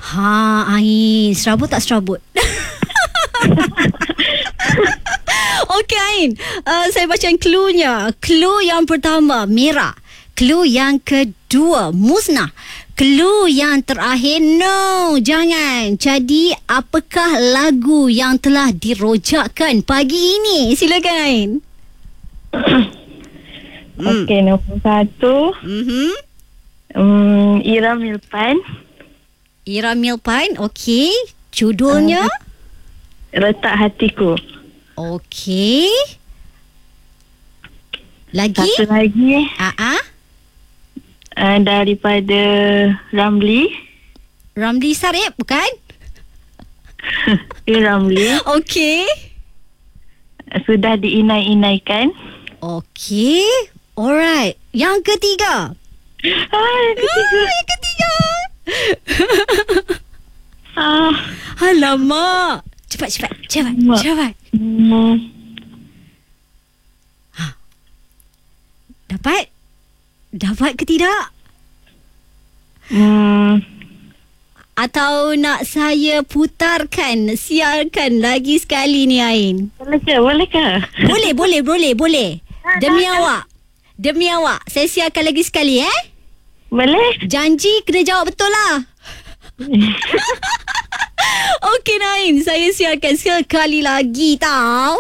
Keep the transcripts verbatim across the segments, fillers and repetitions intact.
Ha, Ain. Serabut tak serabut? Okey, Ain. Uh, saya baca cluenya. Clue yang pertama, merah. Clue yang kedua, musnah. Clue yang terakhir, no, jangan. Jadi, apakah lagu yang telah dirojakkan pagi ini? Silakan, Ain. Okey, nombor satu. Mm-hmm. Um, Ira Milpan. Ira Milpan, okey. Judulnya? Uh, Letak Hatiku. Okey. Lagi? Satu lagi. Ah, Uh, daripada Ramli. Ramli Sarip, bukan? Ya, Ramli. Okey. Sudah diinai-inaikan. Okey. Alright. Yang ketiga. Ah, yang ketiga. Ah, yang ketiga. Ah. Alamak. Cepat, cepat. Cepat, Alamak. cepat. Hmm. Dapat? Dapat ke tidak? Hmm. Atau nak saya putarkan, siarkan lagi sekali ni, Ain? Boleh ke? Boleh ke? Boleh, boleh, boleh, boleh. Demi awak. Demi awak. Saya siarkan lagi sekali, eh? Boleh? Janji kena jawab betul lah. Okey, Nain. Saya siarkan sekali lagi, tau.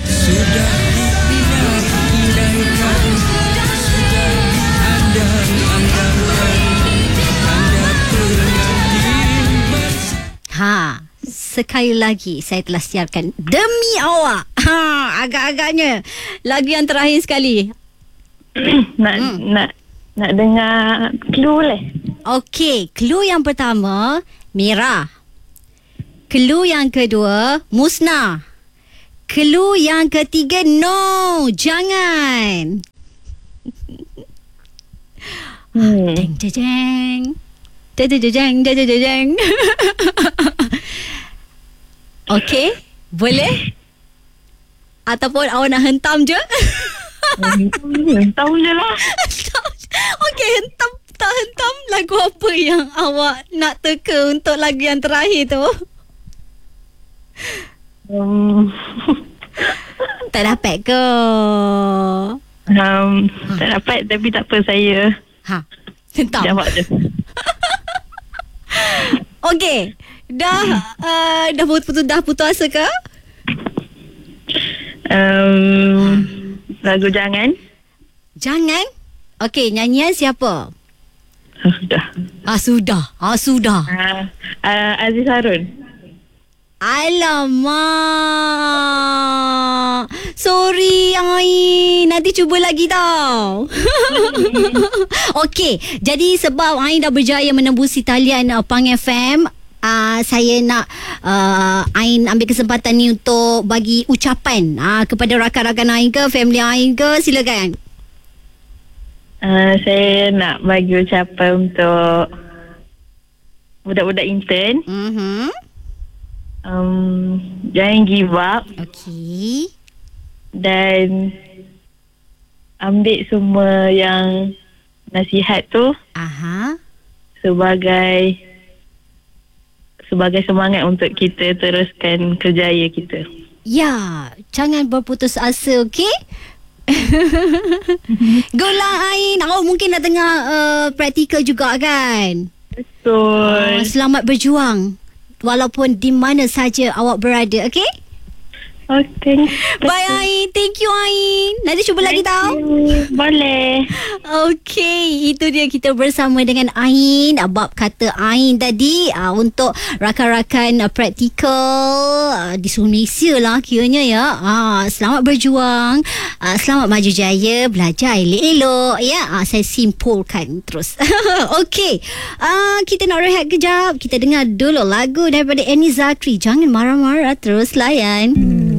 Ha, sekali lagi saya telah siarkan demi awak. Ha, agak-agaknya lagu yang terakhir sekali. nak Hmm. nak nak dengar clue boleh? Okey, clue yang pertama merah. Clue yang kedua musnah. Clue yang ketiga no, jangan. Hmm. Jeng jeng jeng. Jeng jeng jeng jeng jeng jeng. Okey, boleh? Ataupun awak nak hentam je? Hentam je lah. Okey, hentam tak hentam lagu apa yang awak nak teka untuk lagu yang terakhir tu? Um, Tak dapat ke? um, tak dapat tapi tak apa, saya Ha, hentam. jawab je. Okey, dah uh, dah putus dah putus asa ke? Um, lagu Jangan. Jangan. Okey, nyanyian siapa? Oh, dah. Ah sudah. Ah sudah. Uh, uh, Aziz Harun. Alamak. Sorry, Ain. Nanti cuba lagi tau. Okey, jadi sebab Ain dah berjaya menembusi talian uh, Pang F M, uh, saya nak uh, Ain ambil kesempatan ni untuk bagi ucapan uh, kepada rakan-rakan Ain ke, family Ain ke, silakan. Uh, saya nak bagi ucapan untuk budak-budak intern. Mhm. Um, jangan give up Okey. dan ambil semua yang nasihat tu Aha. sebagai sebagai semangat untuk kita teruskan kerjaya kita. Ya, jangan berputus asa, okey? Go lah, Ain. Awak mungkin dah tengah uh, praktikal juga kan? Betul. Uh, selamat berjuang. Walaupun di mana saja awak berada, okey? Okay. Bye, Ain. Thank you, Ain. Nanti cuba lagi tau. Boleh. Okey, itu dia kita bersama dengan Ain. Bab kata Ain tadi uh, untuk rakan-rakan uh, praktikal uh, di seluruh Malaysia lah kiranya ya. Uh, selamat berjuang, uh, selamat maju jaya, belajar elok-elok ya. Uh, saya simpulkan terus. Okey, uh, kita nak rehat kejap. Kita dengar dulu lagu daripada Annie Zakri. Jangan marah-marah, terus layan. Hmm.